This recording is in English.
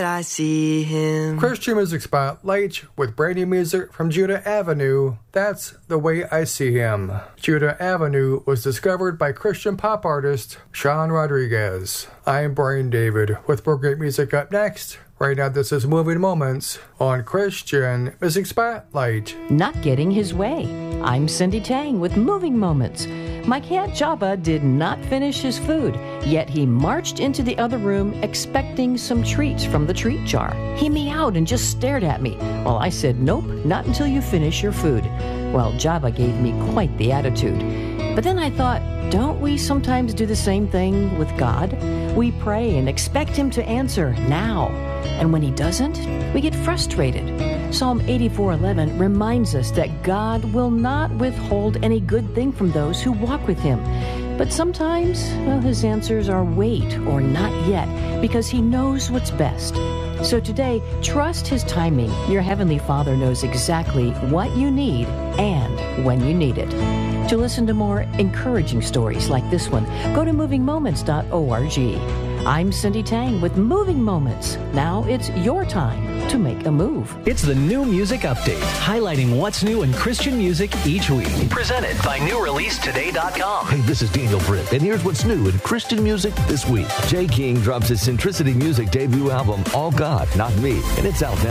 I see him. Christian Music Spotlight with brand new music from Judah Avenue. That's the way I see him. Judah Avenue was discovered by Christian pop artist Sean Rodriguez. I'm Brian David with more great music up next. Right now, this is Moving Moments on Christian Music Spotlight. Not getting his way. I'm Cindy Tang with Moving Moments. My cat Jabba did not finish his food, yet he marched into the other room expecting some treats from the treat jar. He meowed and just stared at me, while I said, "Nope, not until you finish your food." Well, Jabba gave me quite the attitude. But then I thought, don't we sometimes do the same thing with God? We pray and expect Him to answer now. And when He doesn't, we get frustrated. Psalm 84:11 reminds us that God will not withhold any good thing from those who walk with Him. But sometimes, His answers are wait or not yet, because He knows what's best. So today, trust His timing. Your Heavenly Father knows exactly what you need and when you need it. To listen to more encouraging stories like this one, go to movingmoments.org. I'm Cindy Tang with Moving Moments. Now it's your time to make a move. It's the New Music Update, highlighting what's new in Christian music each week. Presented by NewReleaseToday.com. Hey, this is Daniel Britt, and here's what's new in Christian music this week. Jay King drops his Centricity Music debut album, All God, Not Me, and it's out now.